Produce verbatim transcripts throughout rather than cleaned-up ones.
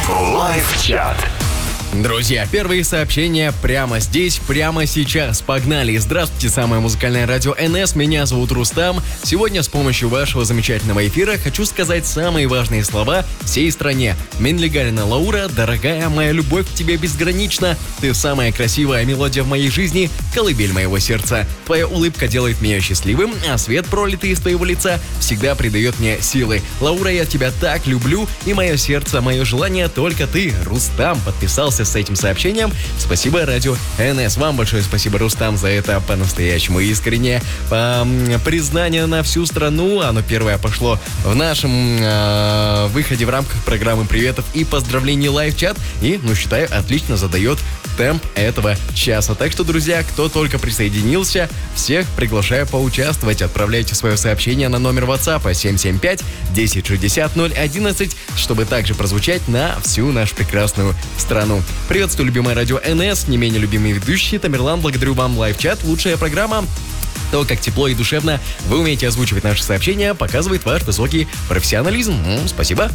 Лайв-чат. Друзья, первые сообщения прямо здесь, прямо сейчас. Погнали! Здравствуйте, самое музыкальное радио эн эс. Меня зовут Рустам. Сегодня с помощью вашего замечательного эфира хочу сказать самые важные слова всей стране. Минлегалина Лаура, дорогая, моя любовь к тебе безгранична. Ты самая красивая мелодия в моей жизни, колыбель моего сердца. Твоя улыбка делает меня счастливым, а свет, пролитый из твоего лица, всегда придает мне силы. Лаура, я тебя так люблю, и мое сердце, мое желание только ты. Рустам подписался с этим сообщением. Спасибо, радио эн эс. Вам большое спасибо, Рустам, за это по-настоящему искреннее по, признание на всю страну. Оно первое пошло в нашем э, выходе в рамках программы приветов и поздравлений лайв-чат. И, ну, считаю, отлично задает темп этого часа. Так что, друзья, кто только присоединился, всех приглашаю поучаствовать. Отправляйте свое сообщение на номер WhatsApp семь семь пять десять шестьдесят ноль одиннадцать, чтобы также прозвучать на всю нашу прекрасную страну. Приветствую, любимое радио эн эс, не менее любимые ведущие. Тамерлан, благодарю вам, лайв-чат, лучшая программа. То, как тепло и душевно вы умеете озвучивать наши сообщения, показывает ваш высокий профессионализм. М-м, спасибо.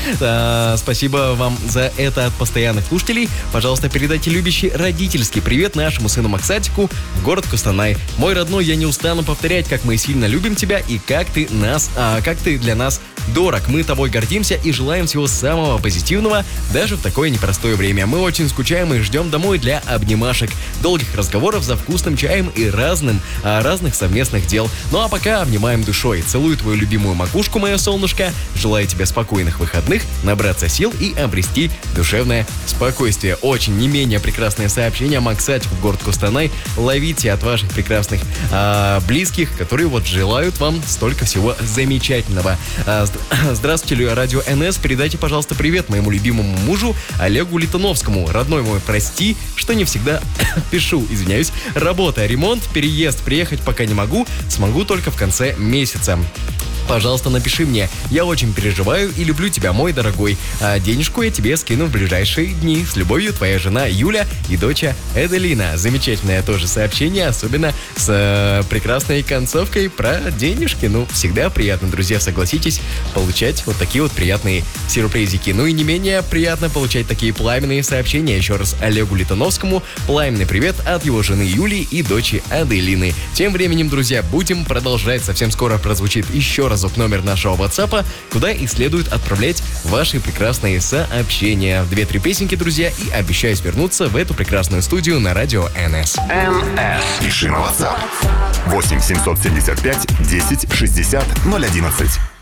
а, спасибо вам за это от постоянных слушателей. Пожалуйста, передайте любящий родительский привет нашему сыну Максатику в город Костанай. Мой родной, я не устану повторять, как мы сильно любим тебя и как ты нас, а, как ты для нас дорог. Мы тобой гордимся и желаем всего самого позитивного даже в такое непростое время. Мы очень скучаем и ждем домой для обнимашек, долгих разговоров за вкусным чаем и разным, а, разных совместных дел. Ну а пока обнимаем душой. Целую твою любимую макушку, мое солнышко. Желаю тебе спокойных выходных, набраться сил и обрести душевное спокойствие. Очень не менее прекрасное сообщение. Максатик в город Костанай. Ловите от ваших прекрасных а, близких, которые вот желают вам столько всего замечательного. А, здравствуйте, радио эн эс. Передайте, пожалуйста, привет моему любимому мужу Олегу Литановскому. Родной мой, прости, что не всегда пишу, извиняюсь. Работа, ремонт, переезд, приехать пока не могу, смогу только в конце месяца. Пожалуйста, напиши мне. Я очень переживаю и люблю тебя, мой дорогой. А денежку я тебе скину в ближайшие дни. С любовью, твоя жена Юля и доча Эделина. Замечательное тоже сообщение, особенно с э, прекрасной концовкой про денежки. Ну, всегда приятно, друзья, согласитесь, получать вот такие вот приятные сюрпризики. Ну и не менее приятно получать такие пламенные сообщения. Еще раз Олегу Литановскому пламенный привет от его жены Юлии и дочери Аделины. Тем временем, друзья, будем продолжать. Совсем скоро прозвучит еще раз разок номер нашего WhatsApp, куда и следует отправлять ваши прекрасные сообщения. Две-три песенки, друзья, и обещаюсь вернуться в эту прекрасную студию на радио эн эс. эн эс. Пиши на WhatsApp восемь семьсот семьдесят пять десять шестьдесят ноль одиннадцать.